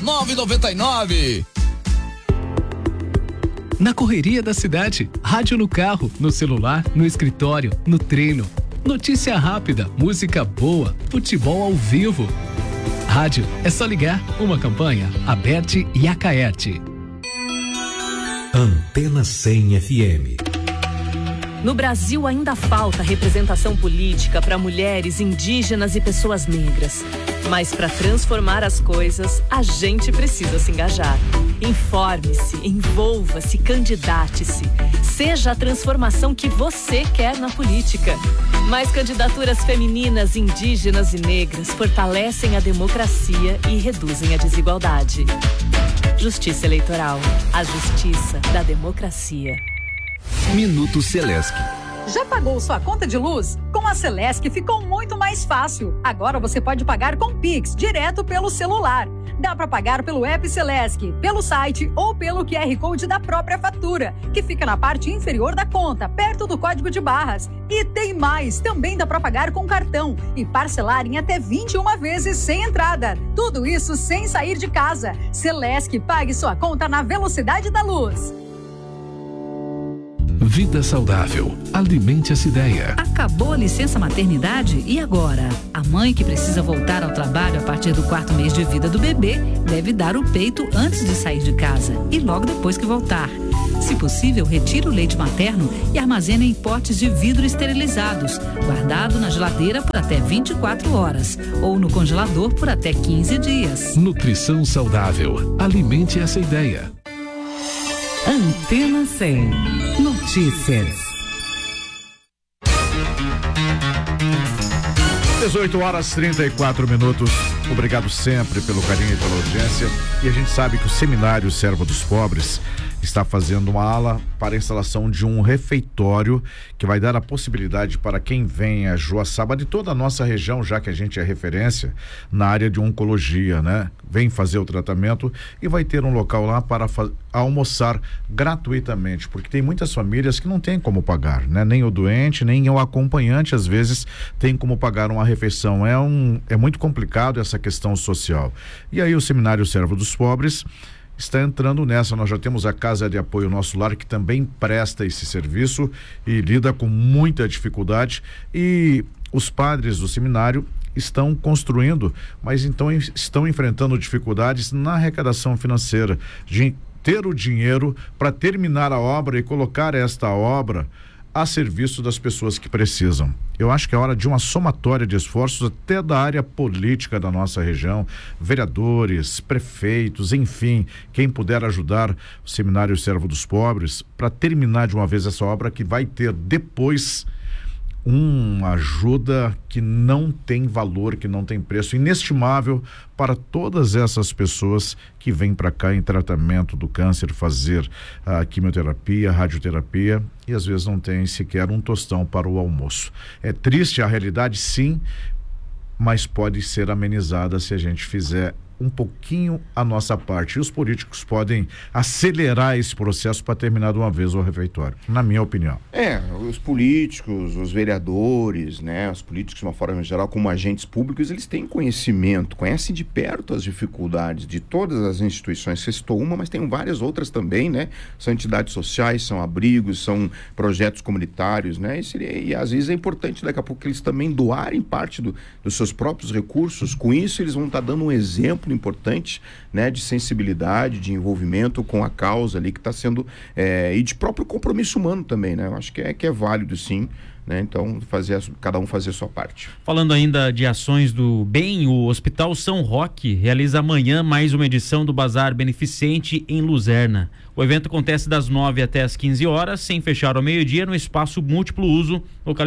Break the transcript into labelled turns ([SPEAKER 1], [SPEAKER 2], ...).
[SPEAKER 1] 999.
[SPEAKER 2] Na correria da cidade, rádio no carro, no celular, no escritório, no treino. Notícia rápida, música boa, futebol ao vivo. Rádio é só ligar. Uma campanha, Aberte e Acaerte.
[SPEAKER 3] Antena 100 FM.
[SPEAKER 4] No Brasil ainda falta representação política para mulheres, indígenas e pessoas negras. Mas para transformar as coisas, a gente precisa se engajar. Informe-se, envolva-se, candidate-se. Seja a transformação que você quer na política. Mais candidaturas femininas, indígenas e negras fortalecem a democracia e reduzem a desigualdade. Justiça Eleitoral. A justiça da democracia.
[SPEAKER 3] Minuto Celesc.
[SPEAKER 5] Já pagou sua conta de luz? Com a Celesc ficou muito mais fácil. Agora você pode pagar com Pix, direto pelo celular. Dá para pagar pelo app Celesc, pelo site ou pelo QR Code da própria fatura, que fica na parte inferior da conta, perto do código de barras. E tem mais, também dá para pagar com cartão e parcelar em até 21 vezes sem entrada. Tudo isso sem sair de casa. Celesc, pague sua conta na velocidade da luz.
[SPEAKER 2] Vida saudável. Alimente essa ideia.
[SPEAKER 6] Acabou a licença maternidade e agora? A mãe que precisa voltar ao trabalho a partir do 4º mês de vida do bebê deve dar o peito antes de sair de casa e logo depois que voltar. Se possível, retire o leite materno e armazene em potes de vidro esterilizados, guardado na geladeira por até 24 horas ou no congelador por até 15 dias.
[SPEAKER 2] Nutrição saudável. Alimente essa ideia.
[SPEAKER 7] Antena 100 Notícias.
[SPEAKER 8] 18h34. Obrigado sempre pelo carinho e pela audiência. E a gente sabe que o Seminário Servo dos Pobres está fazendo uma ala para a instalação de um refeitório que vai dar a possibilidade para quem vem a Joaçaba de toda a nossa região, já que a gente é referência na área de oncologia, né? Vem fazer o tratamento e vai ter um local lá para almoçar gratuitamente, porque tem muitas famílias que não tem como pagar, né? Nem o doente, nem o acompanhante às vezes tem como pagar uma refeição. É muito complicado essa questão social. E aí o Seminário Servo dos Pobres está entrando nessa. Nós já temos a Casa de Apoio Nosso Lar, que também presta esse serviço e lida com muita dificuldade, e os padres do seminário estão construindo, mas então estão enfrentando dificuldades na arrecadação financeira, de ter o dinheiro para terminar a obra e colocar esta obra a serviço das pessoas que precisam. Eu acho que é hora de uma somatória de esforços até da área política da nossa região, vereadores, prefeitos, enfim, quem puder ajudar o Seminário Servo dos Pobres para terminar de uma vez essa obra, que vai ter depois uma ajuda que não tem valor, que não tem preço, inestimável para todas essas pessoas que vêm para cá em tratamento do câncer, fazer a quimioterapia, a radioterapia, e às vezes não tem sequer um tostão para o almoço. É triste a realidade, sim, mas pode ser amenizada se a gente fizer um pouquinho a nossa parte. E os políticos podem acelerar esse processo para terminar de uma vez o refeitório, na minha opinião.
[SPEAKER 9] Os políticos, os vereadores, né, os políticos de uma forma geral, como agentes públicos, eles têm conhecimento, conhecem de perto as dificuldades de todas as instituições. Você citou uma, mas tem várias outras também, né? São entidades sociais, são abrigos, são projetos comunitários, né? E às vezes é importante daqui a pouco que eles também doarem parte dos seus próprios recursos. Com isso, eles vão estar dando um exemplo importante, né, de sensibilidade, de envolvimento com a causa ali que está sendo, e de próprio compromisso humano também, né? Eu acho que é válido, sim, né? Então, cada um fazer a sua parte.
[SPEAKER 10] Falando ainda de ações do bem, o Hospital São Roque realiza amanhã mais uma edição do Bazar Beneficente em Luzerna. O evento acontece das 9 até as 15 horas, sem fechar ao meio-dia, no espaço múltiplo uso, localizado